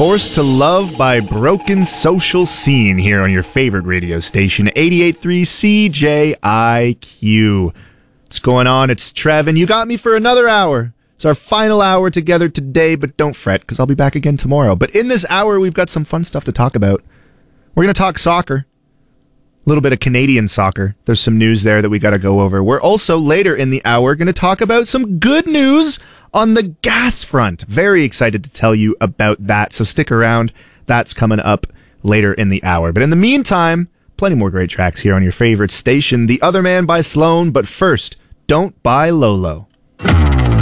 Forced to Love by Broken Social Scene here on your favorite radio station, 88.3 CJIQ. What's going on? It's Trev, and you got me for another hour. It's our final hour together today, but don't fret, because I'll be back again tomorrow. But in this hour, we've got some fun stuff to talk about. We're going to talk soccer. A little bit of Canadian soccer. There's some news there that we got to go over. We're also, later in the hour, going to talk about some good news on the gas front. Very excited to tell you about that, so stick around. That's coming up later in the hour. But in the meantime, plenty more great tracks here on your favorite station, The Other Man by Sloan. But first, Don't Buy Lolo.